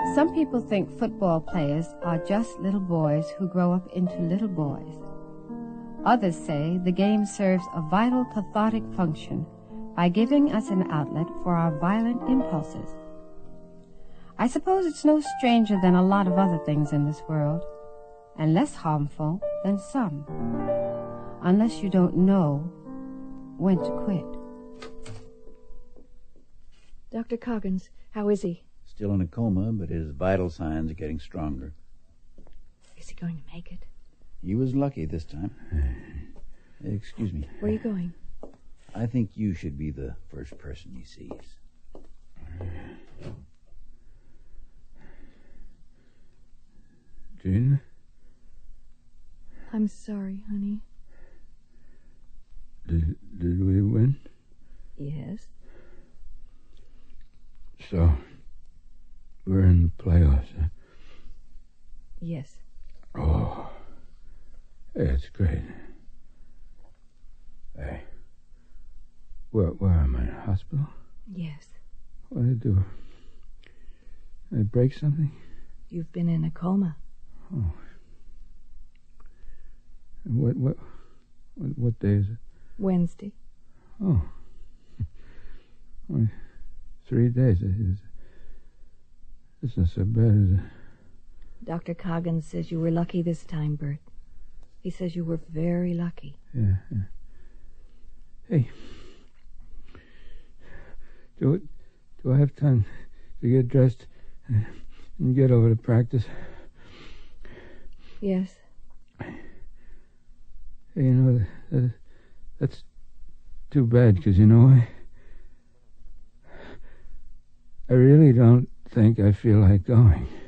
Some people think football players are just little boys who grow up into little boys. Others say the game serves a vital cathartic function by giving us an outlet for our violent impulses. I suppose it's no stranger than a lot of other things in this world, and less harmful than some, unless you don't know when to quit. Dr. Coggins, how is he? Still in a coma, but his vital signs are getting stronger. Is he going to make it? He was lucky this time. Excuse me. Where are you going? I think you should be the first person he sees. Jean? I'm sorry, honey. Did we win? Yes. So, we're in the playoffs, huh? Yes. Oh, it's great. Hey, where am I, in a hospital? Yes. What did I do? Did I break something? You've been in a coma. Oh. What day is it? Wednesday. Oh. Only 3 days. It's not so bad, is it? Dr. Coggins says you were lucky this time, Bert. He says you were very lucky. Yeah. Hey. Do I have time to get dressed and get over to practice? Yes. Hey, you know, that's too bad, because you know why? I really don't think I feel like going.